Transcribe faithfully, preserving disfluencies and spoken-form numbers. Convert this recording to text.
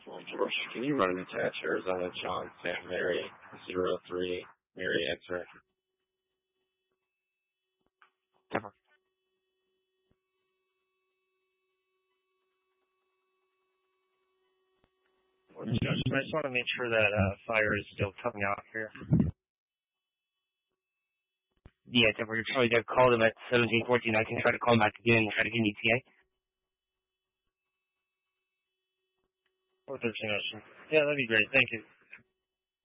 Well, George, can you run an attach Arizona John Sam Mary zero three Mary X-ray? Never. Judge, I just want to make sure that uh, fire is still coming out here. Yeah, Denver, you're probably going to call them at seventeen fourteen. I can try to call them back again and try to get an E T A. four thirteen, yeah, that'd be great. Thank you.